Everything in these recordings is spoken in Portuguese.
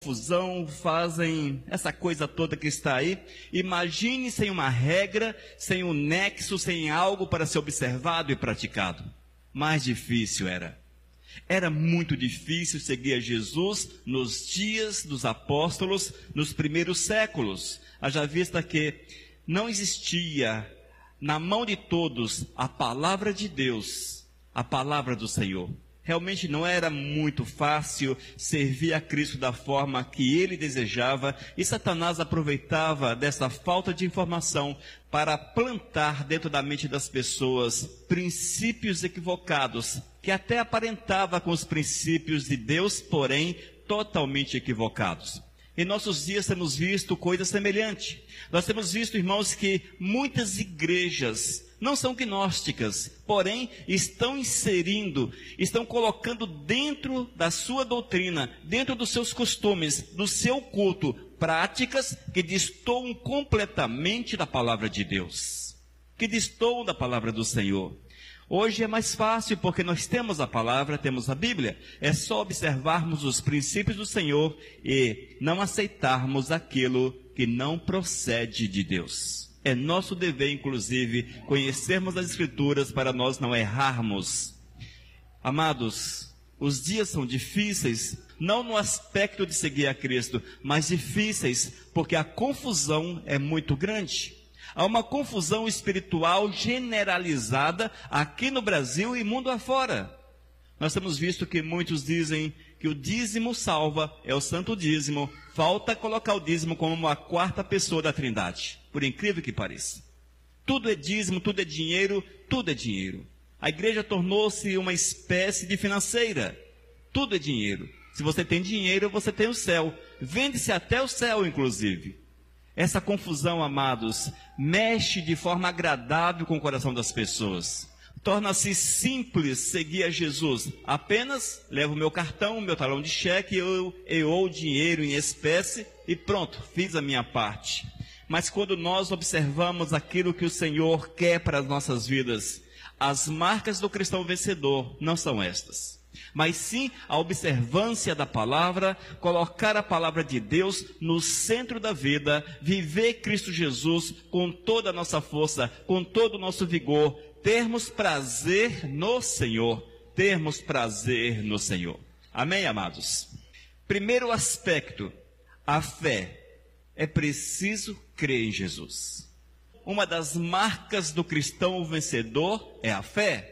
confusão, fazem essa coisa toda que está aí. Imagine sem uma regra, sem um nexo, sem algo para ser observado e praticado. Mais difícil era. Era muito difícil seguir a Jesus nos dias dos apóstolos, nos primeiros séculos. Haja vista que não existia na mão de todos a palavra de Deus, a palavra do Senhor. Realmente não era muito fácil servir a Cristo da forma que ele desejava, e Satanás aproveitava dessa falta de informação para plantar dentro da mente das pessoas princípios equivocados, que até aparentava com os princípios de Deus, porém totalmente equivocados. Em nossos dias temos visto coisa semelhante. Nós temos visto, irmãos, que muitas igrejas não são gnósticas, porém estão inserindo, estão colocando dentro da sua doutrina, dentro dos seus costumes, do seu culto, práticas que destoam completamente da palavra de Deus, que destoam da palavra do Senhor. Hoje é mais fácil porque nós temos a palavra, temos a Bíblia. É só observarmos os princípios do Senhor e não aceitarmos aquilo que não procede de Deus. É nosso dever, inclusive, conhecermos as Escrituras para nós não errarmos. Amados, os dias são difíceis, não no aspecto de seguir a Cristo, mas difíceis porque a confusão é muito grande. Há uma confusão espiritual generalizada aqui no Brasil e mundo afora. Nós temos visto que muitos dizem que o dízimo salva, é o santo dízimo. Falta colocar o dízimo como uma quarta pessoa da Trindade, por incrível que pareça. Tudo é dízimo, tudo é dinheiro, tudo é dinheiro. A igreja tornou-se uma espécie de financeira. Tudo é dinheiro. Se você tem dinheiro, você tem o céu. Vende-se até o céu, inclusive. Essa confusão, amados, mexe de forma agradável com o coração das pessoas. Torna-se simples seguir a Jesus. Apenas levo o meu cartão, meu talão de cheque, ou dinheiro em espécie e pronto, fiz a minha parte. Mas quando nós observamos aquilo que o Senhor quer para as nossas vidas, as marcas do cristão vencedor não são estas. Mas sim a observância da palavra, colocar a palavra de Deus no centro da vida, viver Cristo Jesus com toda a nossa força, com todo o nosso vigor, termos prazer no Senhor, termos prazer no Senhor. Amém, amados? Primeiro aspecto, a fé. É preciso crer em Jesus. Uma das marcas do cristão vencedor é a fé.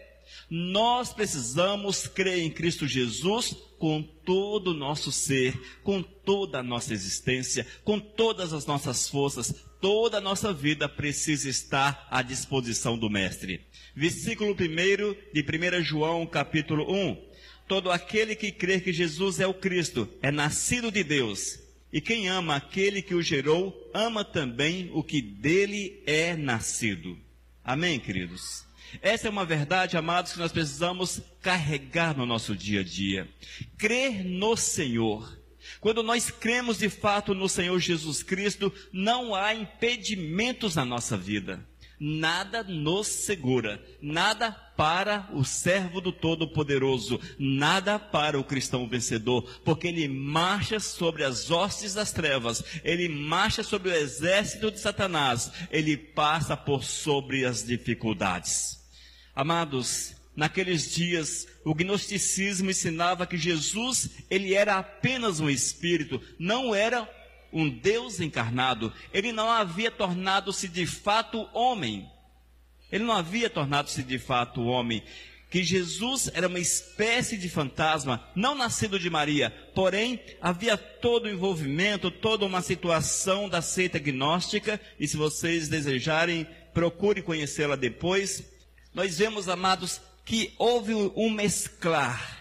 Nós precisamos crer em Cristo Jesus com todo o nosso ser, com toda a nossa existência, com todas as nossas forças. Toda a nossa vida precisa estar à disposição do Mestre. Versículo 1 de 1 João, capítulo 1. Todo aquele que crê que Jesus é o Cristo, é nascido de Deus. E quem ama aquele que o gerou, ama também o que dele é nascido. Amém, queridos? Essa é uma verdade, amados, que nós precisamos carregar no nosso dia a dia. Crer no Senhor. Quando nós cremos de fato no Senhor Jesus Cristo, não há impedimentos na nossa vida. Nada nos segura, nada para o servo do Todo-Poderoso, nada para o cristão vencedor, porque ele marcha sobre as hostes das trevas, ele marcha sobre o exército de Satanás, ele passa por sobre as dificuldades. Amados, naqueles dias, o gnosticismo ensinava que Jesus, ele era apenas um espírito, não era um Deus encarnado. Ele não havia tornado-se de fato homem. Ele não havia tornado-se de fato homem. Que Jesus era uma espécie de fantasma, não nascido de Maria. Porém, havia todo o envolvimento, toda uma situação da seita gnóstica. E se vocês desejarem, procure conhecê-la depois. Nós vemos, amados, que houve um mesclar.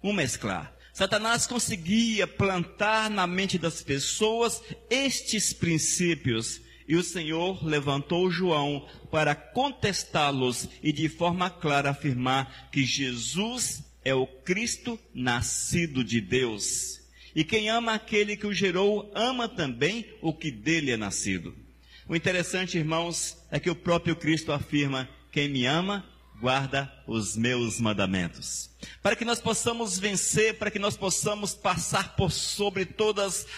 Satanás conseguia plantar na mente das pessoas estes princípios. E o Senhor levantou João para contestá-los e de forma clara afirmar que Jesus é o Cristo nascido de Deus. E quem ama aquele que o gerou, ama também o que dele é nascido. O interessante, irmãos, é que o próprio Cristo afirma: quem me ama, guarda os meus mandamentos. Para que nós possamos vencer, para que nós possamos passar por sobre todas